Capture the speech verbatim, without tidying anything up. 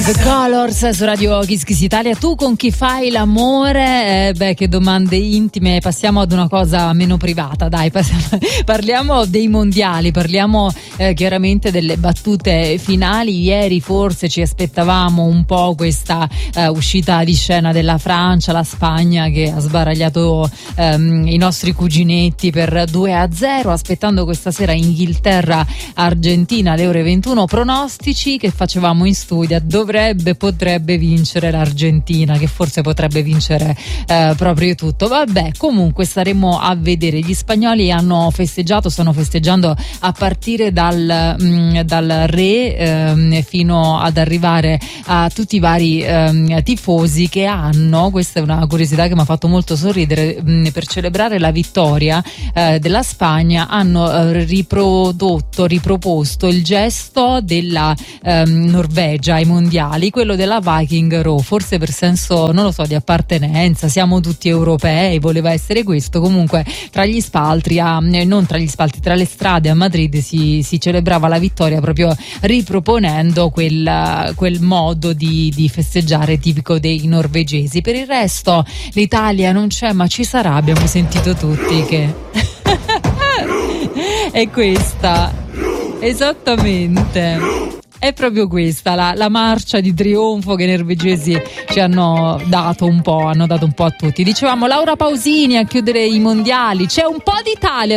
The Colors su Radio Kiss Kiss Italia. Tu con chi fai l'amore? Eh, beh, che domande intime. Passiamo ad una cosa meno privata, dai, passiamo, parliamo dei mondiali, parliamo eh, chiaramente delle battute finali. Ieri forse ci aspettavamo un po' questa eh, uscita di scena della Francia, la Spagna che ha sbaragliato ehm, i nostri cuginetti per due a zero, aspettando questa sera Inghilterra-Argentina alle ore ventuno. Pronostici che facevamo in studio: dovrebbe, potrebbe vincere l'Argentina, che forse potrebbe vincere eh, proprio tutto. Vabbè, comunque staremo a vedere. Gli spagnoli hanno festeggiato, stanno festeggiando a partire dal, mh, dal re ehm, fino ad arrivare a tutti i vari ehm, tifosi che hanno, questa è una curiosità che mi ha fatto molto sorridere, mh, per celebrare la vittoria eh, della Spagna hanno eh, riprodotto, riproposto il gesto della ehm, Norvegia ai mondiali, quello della Viking Row, forse per senso, non lo so, di appartenenza, siamo tutti europei, voleva essere questo. Comunque tra gli spalti, a, eh, non tra gli spalti, tra le strade a Madrid si, si celebrava la vittoria proprio riproponendo quel, quel modo di, di festeggiare tipico dei norvegesi. Per il resto l'Italia non c'è, ma ci sarà, abbiamo sentito tutti che è questa, esattamente. È proprio questa la, la marcia di trionfo che i norvegesi ci hanno dato un po', hanno dato un po' a tutti. Dicevamo Laura Pausini a chiudere i mondiali. C'è un po' d'Italia